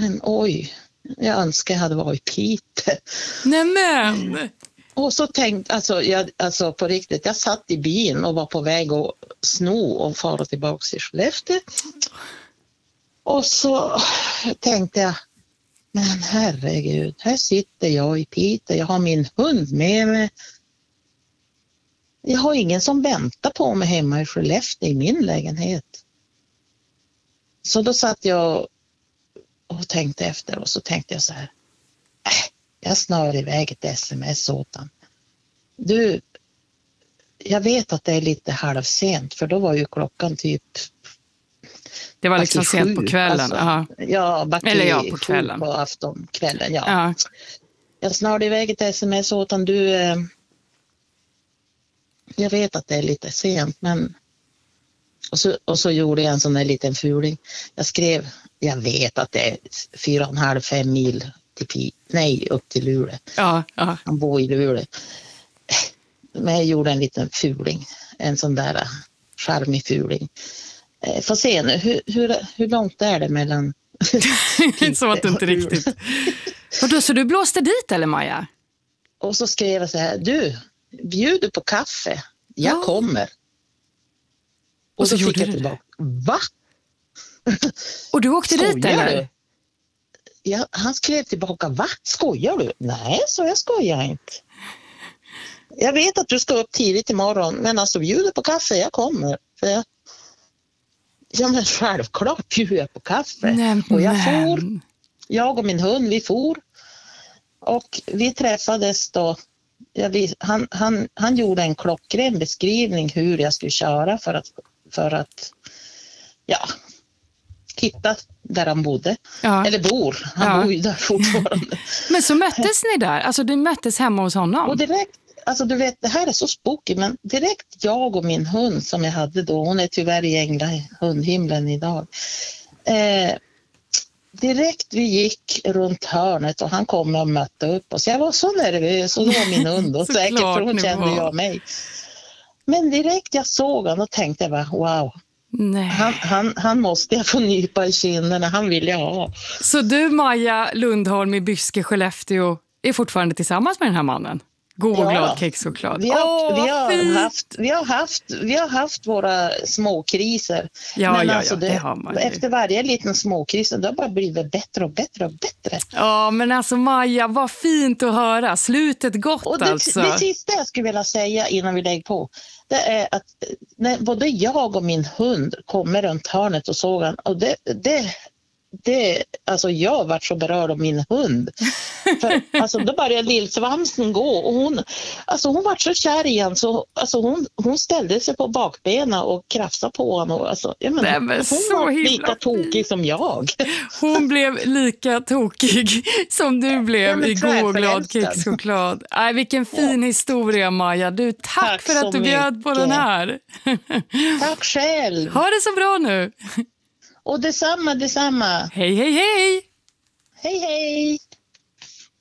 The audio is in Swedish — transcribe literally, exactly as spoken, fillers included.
men oj, jag önskar jag hade varit i Piteå. Nämen! Och så tänkte, alltså, jag, alltså på riktigt, jag satt i bilen och var på väg att sno och fara tillbaka till Skellefteå. Och så tänkte jag, men herregud, här sitter jag i Piteå, jag har min hund med mig. Jag har ingen som väntar på mig hemma i Skellefteå i min lägenhet. Så då satt jag och tänkte efter och så tänkte jag så här, äh, jag snör iväg ett sms åt han. Du, jag vet att det är lite halvsent för då var ju klockan typ... Det var liksom sent på kvällen. Alltså, ja, backe eller ja, på kvällen. På aftonkvällen, ja. ja. Jag snörde iväg ett sms åt han, du... Eh, jag vet att det är lite sent, men... Och så, och så gjorde jag en sån där liten fuling. Jag skrev, jag vet att det är fyra och en halv, fem mil till Pi, nej, upp till Luleå. Ja, ja. Han bor i Luleå. Men jag gjorde en liten fuling, en sån där charmig fuling. Får se nu, hur, hur, hur långt är det mellan... Så att det inte riktigt... Vadå, så du blåste dit eller Maja? Och så skrev jag så här, du, bjuder på kaffe, jag ja. kommer. Och, och så, så fick jag tillbaka, va? Och du åkte Skojar dit eller? Du? Ja, han skrev tillbaka, va? Skojar du? Nej, så jag skojar inte. Jag vet att du ska upp tidigt imorgon, men alltså bjuder på kaffe, jag kommer. För jag... Ja, men självklart bjuder jag på kaffe. Nej, och jag for, jag och min hund, vi for. Och vi träffades då. Ja, vi, han, han, han gjorde en klockren beskrivning hur jag skulle köra för att, för att ja, hitta där han bodde. Ja. Eller bor. Han ja. bor ju där fortfarande. Men så möttes ni där? Alltså du möttes hemma hos honom? Och direkt, alltså du vet, det här är så spooky, men direkt jag och min hund som jag hade då, hon är tyvärr i ängla hundhimlen idag. Eh, direkt vi gick runt hörnet och han kom och mötte upp oss. Jag var så nervös och då var min hund och säkert för hon kände jag mig. Men direkt jag såg han och tänkte jag bara, wow. Nej. Han, han, han måste jag få nypa i kinderna, han vill jag ha. Så du Maja Lundholm i Byske, Skellefteå är fortfarande tillsammans med den här mannen? God och ja, glad kexchoklad. Vi har, Åh, vi, har haft, vi, har haft, vi har haft våra småkriser. Ja, men ja, alltså ja, det, det har man ju. Efter varje liten småkris det har bara blivit bättre och bättre och bättre. Ja, men alltså Maja, vad fint att höra. Slutet gott och det, alltså. Det sista jag skulle vilja säga innan vi lägger på, det är att när både jag och min hund kommer runt hörnet och såg han, och det... det Det, alltså jag var så berörd av min hund. För, alltså då började lillsvansen gå och hon, alltså hon var så kär igen så alltså hon, hon ställde sig på bakbenen och krafsade på honom. Och, alltså, jag menar, Nej, hon så var himla lika tokig som jag. Hon blev lika tokig som du blev i god och glad kexchoklad. Nej, vilken fin ja. historia Maja. Du, tack, tack för att du bjöd mycket. på den här. Tack själv. Ha det så bra nu. Och detsamma, detsamma. Hej, hej, hej! Hej, hej!